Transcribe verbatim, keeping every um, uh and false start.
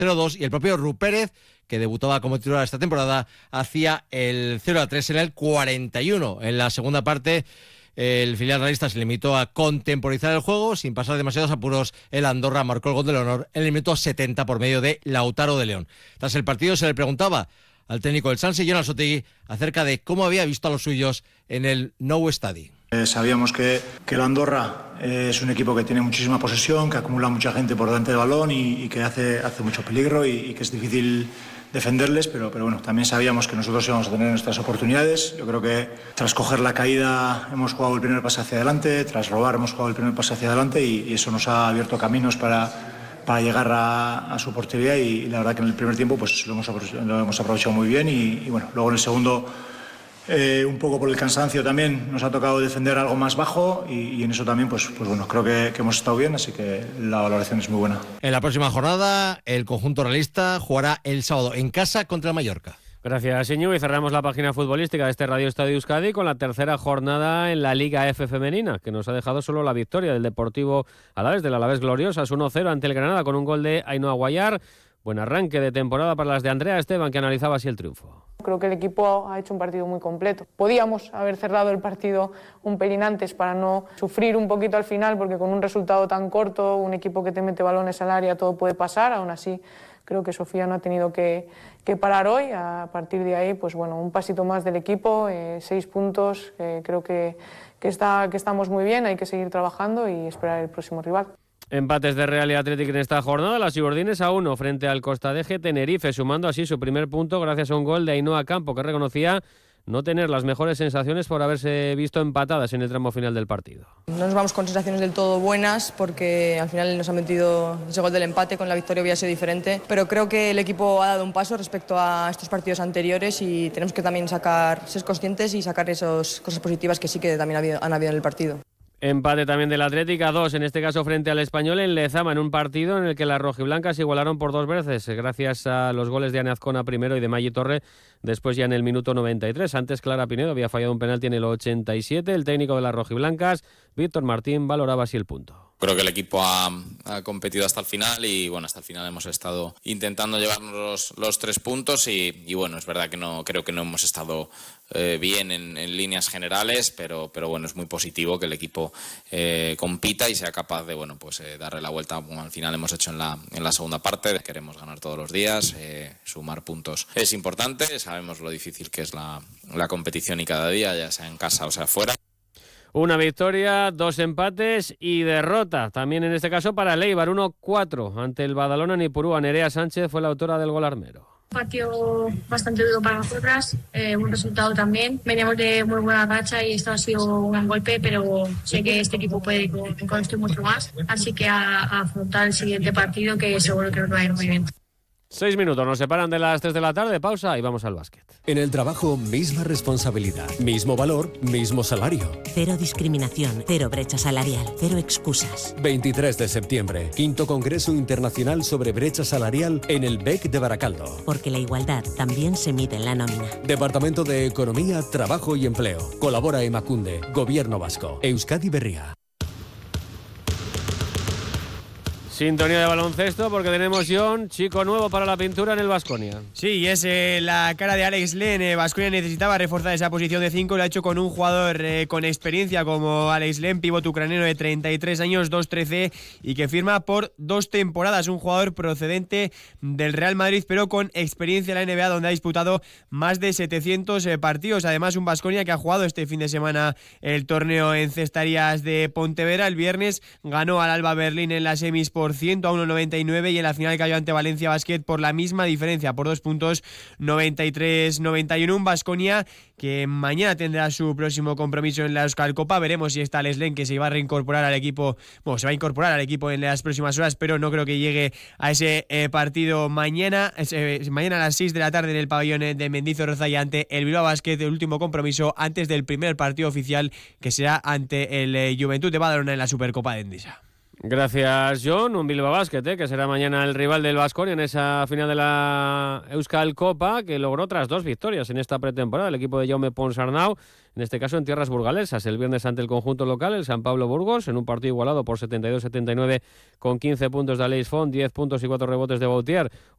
cero a dos y el propio Ru Pérez, que debutaba como titular esta temporada, hacía el cero a tres en el cuarenta y uno. En la segunda parte, el filial realista se limitó a contemporizar el juego sin pasar demasiados apuros. El Andorra marcó el gol del honor en el minuto setenta por medio de Lautaro de León. Tras el partido se le preguntaba al técnico del Sanse, Jon Alsotegui, acerca de cómo había visto a los suyos en el Nou Estadi. Eh, sabíamos que, que el Andorra eh, es un equipo que tiene muchísima posesión, que acumula mucha gente por delante del balón y, y que hace, hace mucho peligro y, y que es difícil defenderles, pero, pero bueno, también sabíamos que nosotros íbamos a tener nuestras oportunidades. Yo creo que tras coger la caída hemos jugado el primer pase hacia adelante, tras robar hemos jugado el primer pase hacia adelante y, y eso nos ha abierto caminos para, para llegar a, a su portería y, y la verdad que en el primer tiempo pues lo hemos aprovechado, lo hemos aprovechado muy bien y, y bueno, luego en el segundo eh, un poco por el cansancio también nos ha tocado defender algo más bajo y, y en eso también pues, pues bueno, creo que, que hemos estado bien, así que la valoración es muy buena. En la próxima jornada el conjunto realista jugará el sábado en casa contra el Mallorca. Gracias, Iñigo. Y cerramos la página futbolística de este Radio Estadio Euskadi con la tercera jornada en la Liga F femenina, que nos ha dejado solo la victoria del Deportivo Alavés, del Alavés Gloriosas, uno cero ante el Granada con un gol de Ainhoa Guayar. Buen arranque de temporada para las de Andrea Esteban, que analizaba así el triunfo. Creo que el equipo ha hecho un partido muy completo. Podíamos haber cerrado el partido un pelín antes para no sufrir un poquito al final, porque con un resultado tan corto, un equipo que te mete balones al área, todo puede pasar. Aún así, creo que Sofía no ha tenido que, que parar hoy. A partir de ahí, pues bueno, un pasito más del equipo, eh, seis puntos. Eh, creo que, que, está, que estamos muy bien, hay que seguir trabajando y esperar el próximo rival. Empates de Real y Athletic en esta jornada, las Ibordines a uno frente al Costadeje Tenerife, sumando así su primer punto gracias a un gol de Ainhoa Campo, que reconocía no tener las mejores sensaciones por haberse visto empatadas en el tramo final del partido. No nos vamos con sensaciones del todo buenas porque al final nos ha metido ese gol del empate, con la victoria hubiera sido diferente, pero creo que el equipo ha dado un paso respecto a estos partidos anteriores y tenemos que también sacar, ser conscientes y sacar esas cosas positivas que sí que también ha habido, han habido en el partido. Empate también del Atlético a dos, en este caso frente al Español en Lezama, en un partido en el que las rojiblancas igualaron por dos veces, gracias a los goles de Ane Azcona primero y de Maggi Torre, después ya en el minuto noventa y tres. Antes Clara Pinedo había fallado un penalti en el ochenta y siete. El técnico de las rojiblancas, Víctor Martín, valoraba así el punto. Creo que el equipo ha, ha competido hasta el final y bueno, hasta el final hemos estado intentando llevarnos los, los tres puntos y, y bueno, es verdad que no creo que no hemos estado eh, bien en, en líneas generales, pero, pero bueno, es muy positivo que el equipo eh, compita y sea capaz de bueno, pues eh, darle la vuelta como al final hemos hecho en la, en la segunda parte. Queremos ganar todos los días, eh, sumar puntos es importante, sabemos lo difícil que es la, la competición y cada día, ya sea en casa o sea fuera. Una victoria, dos empates y derrota, también en este caso para el Eibar, uno cuatro ante el Badalona Nipurúa. Nerea Sánchez fue la autora del gol armero. Partido bastante duro para nosotras, eh, un resultado también. Veníamos de muy buena racha y esto ha sido un gran golpe, pero sé que este equipo puede con, con esto y mucho más. Así que a, a afrontar el siguiente partido, que seguro que nos va a ir muy bien. Seis minutos, nos separan de las tres de la tarde, pausa y vamos al básquet. En el trabajo, misma responsabilidad, mismo valor, mismo salario. Cero discriminación, cero brecha salarial, cero excusas. veintitrés de septiembre, quinto Congreso Internacional sobre Brecha Salarial en el B E C de Baracaldo. Porque la igualdad también se mide en la nómina. Departamento de Economía, Trabajo y Empleo. Colabora Emakunde, Gobierno Vasco, Euskadi Berria. Sintonía de baloncesto porque tenemos, Jon, chico nuevo para la pintura en el Baskonia. Sí, y es eh, la cara de Alex Len. Eh, Baskonia necesitaba reforzar esa posición de cinco, lo ha hecho con un jugador eh, con experiencia como Alex Len, pívot ucraniano de treinta y tres años, dos trece, y que firma por dos temporadas. Un jugador procedente del Real Madrid, pero con experiencia en la N B A, donde ha disputado más de setecientos eh, partidos. Además, un Baskonia que ha jugado este fin de semana el torneo en Cestarías de Pontevedra. El viernes ganó al Alba Berlín en las semis por ciento a uno noventa y nueve y en la final cayó ante Valencia Basket por la misma diferencia, por dos puntos, noventa y tres noventa y uno. Un Baskonia que mañana tendrá su próximo compromiso en la Euskal Copa. Veremos si está Alex Len, que se va a reincorporar al equipo, bueno, se va a incorporar al equipo en las próximas horas, pero no creo que llegue a ese eh, partido mañana, eh, mañana a las seis de la tarde en el pabellón de Mendizorroza y ante el Bilbao Basket, el último compromiso antes del primer partido oficial, que será ante el eh, Juventud de Badalona en la Supercopa de Endesa. Gracias, Jon. Un Bilbao Basket, ¿eh? que será mañana el rival del Baskonia en esa final de la Euskal Copa, que logró otras dos victorias en esta pretemporada. El equipo de Jaume Ponsarnau, en este caso en tierras burgalesas, el viernes ante el conjunto local, el San Pablo Burgos, en un partido igualado por setenta y dos setenta y nueve con quince puntos de Aleix Font, diez puntos y cuatro rebotes de Bautier.